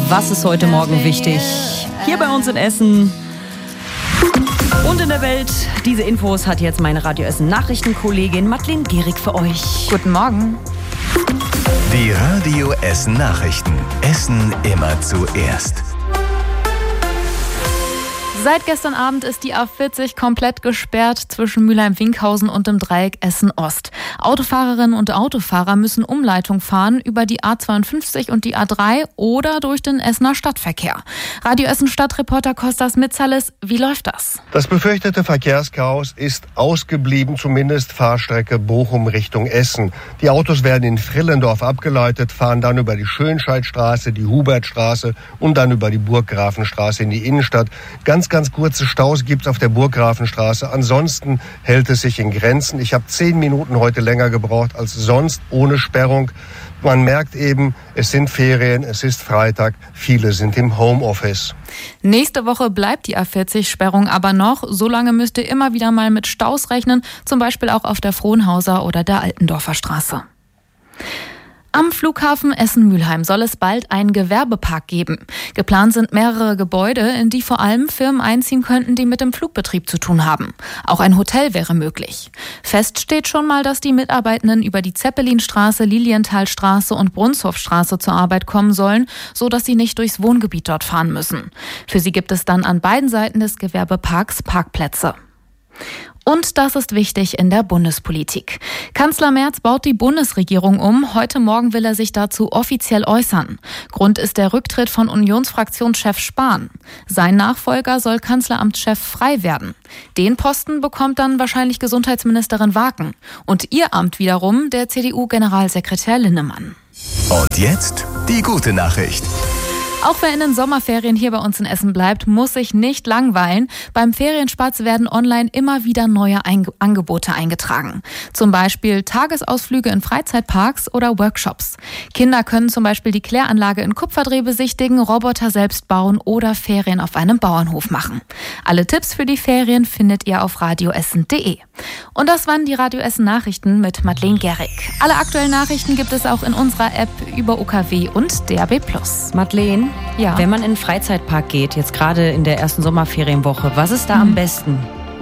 Was ist heute Morgen wichtig? Hier bei uns in Essen und in der Welt. Diese Infos hat jetzt meine Radio Essen Nachrichtenkollegin Madeleine Gehrig für euch. Guten Morgen. Die Radio Essen Nachrichten. Essen immer zuerst. Seit gestern Abend ist die A40 komplett gesperrt zwischen Mülheim-Winkhausen und dem Dreieck Essen-Ost. Autofahrerinnen und Autofahrer müssen Umleitung fahren über die A52 und die A3 oder durch den Essener Stadtverkehr. Radio Essen Stadtreporter Kostas Mitzalis, wie läuft das? Das befürchtete Verkehrschaos ist ausgeblieben, zumindest Fahrstrecke Bochum Richtung Essen. Die Autos werden in Frillendorf abgeleitet, fahren dann über die Schönscheidstraße, die Hubertstraße und dann über die Burggrafenstraße in die Innenstadt. Ganz kurze Staus gibt es auf der Burggrafenstraße. Ansonsten hält es sich in Grenzen. Ich habe 10 Minuten heute länger gebraucht als sonst ohne Sperrung. Man merkt eben, es sind Ferien, es ist Freitag, viele sind im Homeoffice. Nächste Woche bleibt die A40-Sperrung aber noch. Solange müsst ihr immer wieder mal mit Staus rechnen, zum Beispiel auch auf der Frohnhauser oder der Altendorfer Straße. Am Flughafen Essen-Mülheim soll es bald einen Gewerbepark geben. Geplant sind mehrere Gebäude, in die vor allem Firmen einziehen könnten, die mit dem Flugbetrieb zu tun haben. Auch ein Hotel wäre möglich. Fest steht schon mal, dass die Mitarbeitenden über die Zeppelinstraße, Lilienthalstraße und Brunshofstraße zur Arbeit kommen sollen, so dass sie nicht durchs Wohngebiet dort fahren müssen. Für sie gibt es dann an beiden Seiten des Gewerbeparks Parkplätze. Und das ist wichtig in der Bundespolitik. Kanzler Merz baut die Bundesregierung um. Heute Morgen will er sich dazu offiziell äußern. Grund ist der Rücktritt von Unionsfraktionschef Spahn. Sein Nachfolger soll Kanzleramtschef Frey werden. Den Posten bekommt dann wahrscheinlich Gesundheitsministerin Waken. Und ihr Amt wiederum der CDU-Generalsekretär Linnemann. Und jetzt die gute Nachricht. Auch wer in den Sommerferien hier bei uns in Essen bleibt, muss sich nicht langweilen. Beim Ferienspatz werden online immer wieder neue Angebote eingetragen. Zum Beispiel Tagesausflüge in Freizeitparks oder Workshops. Kinder können zum Beispiel die Kläranlage in Kupferdreh besichtigen, Roboter selbst bauen oder Ferien auf einem Bauernhof machen. Alle Tipps für die Ferien findet ihr auf radioessen.de. Und das waren die Radio Essen Nachrichten mit Madeleine Gehrig. Alle aktuellen Nachrichten gibt es auch in unserer App über UKW und DAB+. Madeleine, Ja. Wenn man in den Freizeitpark geht, jetzt gerade in der ersten Sommerferienwoche, was ist da am besten?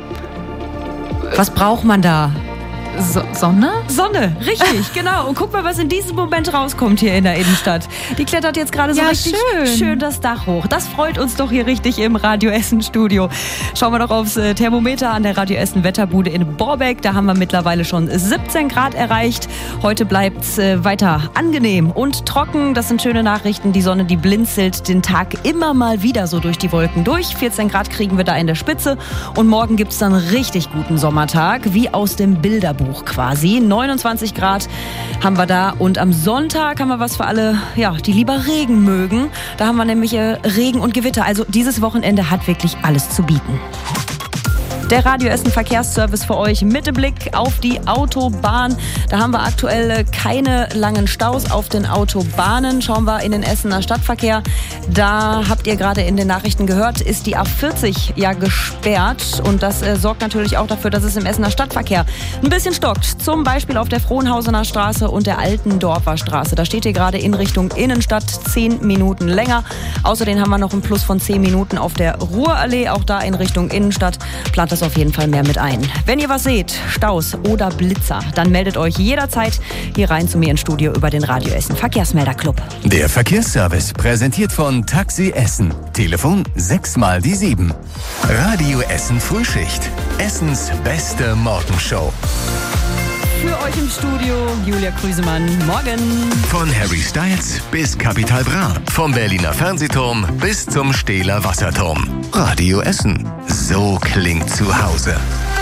Was braucht man da? Sonne? Sonne, richtig, genau. Und guck mal, was in diesem Moment rauskommt hier in der Innenstadt. Die klettert jetzt gerade so Ja, richtig schön. schön das Dach hoch. Das freut uns doch hier richtig im Radio Essen Studio. Schauen wir doch aufs Thermometer an der Radio Essen Wetterbude in Borbeck. Da haben wir mittlerweile schon 17 Grad erreicht. Heute bleibt es weiter angenehm und trocken. Das sind schöne Nachrichten. Die Sonne, die blinzelt den Tag immer mal wieder so durch die Wolken durch. 14 Grad kriegen wir da in der Spitze. Und morgen gibt es dann einen richtig guten Sommertag, wie aus dem Bilderbuch quasi. 29 Grad haben wir da und am Sonntag haben wir was für alle, die lieber Regen mögen. Da haben wir nämlich Regen und Gewitter. Also dieses Wochenende hat wirklich alles zu bieten. Der Radio Essen Verkehrsservice für euch mit Blick auf die Autobahn. Da haben wir aktuell keine langen Staus auf den Autobahnen. Schauen wir in den Essener Stadtverkehr. Da habt ihr gerade in den Nachrichten gehört, ist die A40 ja gesperrt. Und das sorgt natürlich auch dafür, dass es im Essener Stadtverkehr ein bisschen stockt. Zum Beispiel auf der Frohnhausener Straße und der Altendorfer Straße. Da steht ihr gerade in Richtung Innenstadt 10 Minuten länger. Außerdem haben wir noch einen Plus von 10 Minuten auf der Ruhrallee. Auch da in Richtung Innenstadt plant das auf jeden Fall mehr mit ein. Wenn ihr was seht, Staus oder Blitzer, dann meldet euch jederzeit hier rein zu mir ins Studio über den Radio Essen Verkehrsmelderclub. Der Verkehrsservice präsentiert von Taxi Essen. Telefon 6x7. Radio Essen Frühschicht. Essens beste Morgenshow. Für euch im Studio Julia Krüsemann. Morgen. Von Harry Styles bis Capital Bra. Vom Berliner Fernsehturm bis zum Stehler Wasserturm. Radio Essen. So klingt zu Hause.